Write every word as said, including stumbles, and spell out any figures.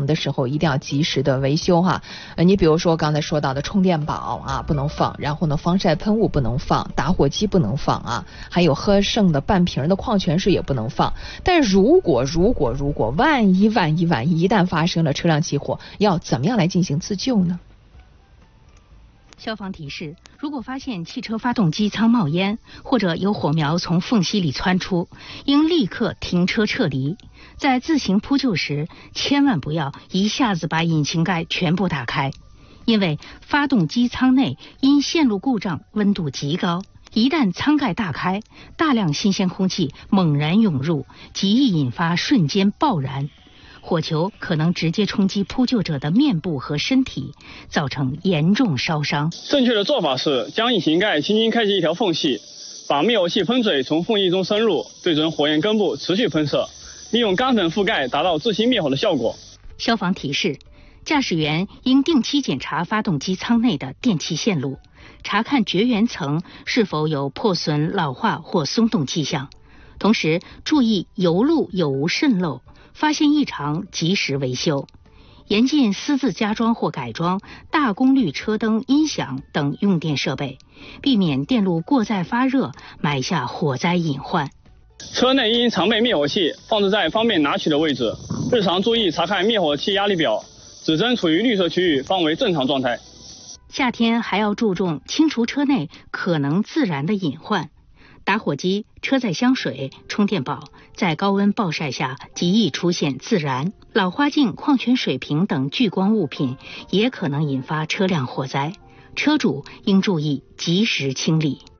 常的时候一定要及时的维修哈。呃，你比如说刚才说到的充电宝啊不能放，然后呢防晒喷雾不能放，打火机不能放啊，还有喝剩的半瓶的矿泉水也不能放。但如果如果如果万一万一万一一旦发生了车辆起火，要怎么样来进行自救呢？ 消防提示：如果发现汽车发动机舱冒烟，或者有火苗从缝隙里窜出，应立刻停车撤离。在自行扑救时，千万不要一下子把引擎盖全部打开，因为发动机舱内因线路故障温度极高，一旦舱盖大开，大量新鲜空气猛然涌入，极易引发瞬间爆燃。火球可能直接冲击扑救者的面部和身体，造成严重烧伤。 正确的做法是将引擎盖轻轻开启一条缝隙，把灭火器喷嘴从缝隙中伸入，对准火焰根部持续喷射，利用干粉覆盖达到自行灭火的效果。 消防提示：驾驶员应定期检查发动机舱内的电气线路，查看绝缘层是否有破损、老化或松动迹象，同时注意油路有无渗漏，发现异常及时维修。严禁私自加装或改装大功率车灯、音响等用电设备，避免电路过载发热，埋下火灾隐患。 车内应常备灭火器，放置在方便拿取的位置。日常注意查看灭火器压力表，指针处于绿色区域方为正常状态。 夏天还要注重清除车内可能自燃的隐患。打火机、车载香水、充电宝在高温暴晒下极易出现自燃，老花镜、矿泉水瓶等聚光物品也可能引发车辆火灾，车主应注意及时清理。